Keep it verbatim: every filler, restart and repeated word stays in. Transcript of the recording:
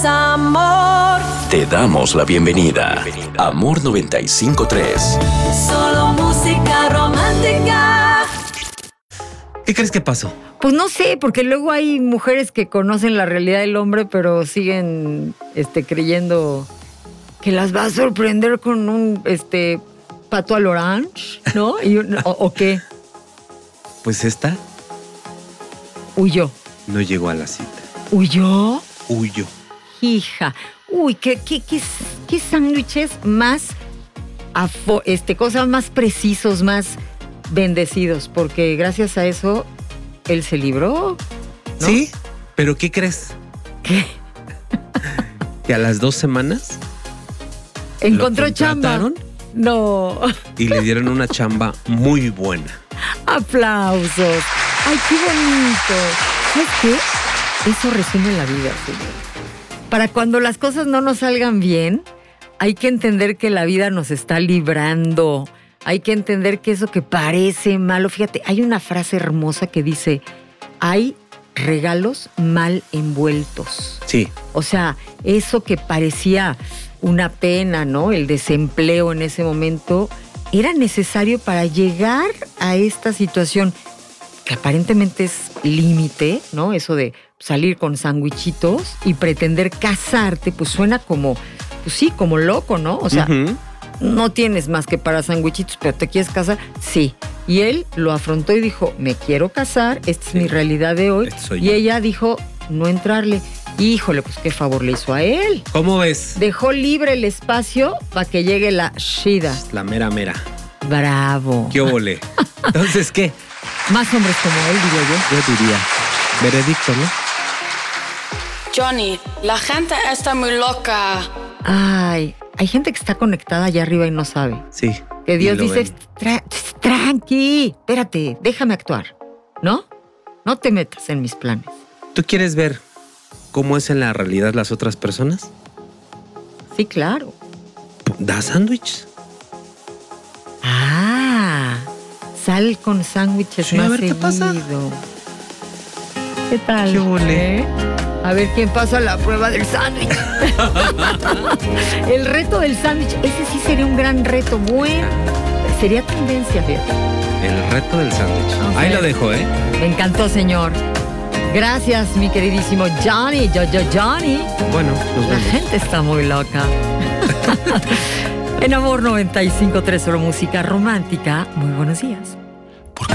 es amor. Te damos la bienvenida. Amor noventa y cinco punto tres. Solo música romántica. ¿Qué crees que pasó? Pues no sé, porque luego hay mujeres que conocen la realidad del hombre, pero siguen este, creyendo que las va a sorprender con un este, pato al orange, ¿no? Y un- o, ¿O qué? Pues esta Huyó. no llegó a la cita. ¿Huyó? Huyó. Hija. Uy, qué, qué, qué, qué sándwiches más, afo- este, cosas más precisos, más bendecidos, porque gracias a eso él se libró. ¿no? ¿Sí? ¿Pero qué crees? ¿Qué? Que a las dos semanas ¿Encontró lo chamba? contrataron No. y le dieron una chamba muy buena. Aplausos. Ay, qué bonito. ¿Sabes qué? Eso resume la vida, señor. Para cuando las cosas no nos salgan bien, hay que entender que la vida nos está librando. Hay que entender que eso que parece malo, fíjate, hay una frase hermosa que dice, hay regalos mal envueltos. Sí. O sea, eso que parecía una pena, ¿no? El desempleo en ese momento, era necesario para llegar a esta situación que aparentemente es límite, ¿no? Eso de salir con sandwichitos y pretender casarte, pues suena como, pues sí, como loco, ¿no? O sea, Ujú. no tienes más que para sandwichitos, pero ¿te quieres casar? Sí. Y él lo afrontó y dijo, me quiero casar, esta es Sí. mi realidad de hoy. Este soy Y yo. ella dijo, no entrarle. Híjole, pues qué favor le hizo a él. ¿Cómo ves? Dejó libre el espacio para que llegue la Shida. La mera mera. Bravo. ¿Qué óvole? Entonces, ¿qué? Más hombres como él, digo yo. Yo diría, veredicto, ¿no? Johnny, la gente está muy loca. Ay, hay gente que está conectada allá arriba y no sabe. Sí. Que Dios y lo dice, ven. "Tra- tranqui, espérate, déjame actuar. ¿No? No te metas en mis planes. ¿Tú quieres ver cómo es en la realidad las otras personas? Sí, claro. Da sándwich. Ah, sal con sándwiches Sí, más a ver, ¿qué pasa? seguido. ¿Qué tal? ¿Qué ole? ¿Eh? A ver quién pasa la prueba del sándwich. El reto del sándwich, ese sí sería un gran reto. Bueno, sería tendencia, fíjate. El reto del sándwich. Ok. Ahí lo dejo, ¿eh? Me encantó, señor. Gracias, mi queridísimo Johnny, yo, yo, Johnny. Bueno, nos La vemos. gente está muy loca. En Amor noventa y cinco punto tres, solo música romántica. Muy buenos días.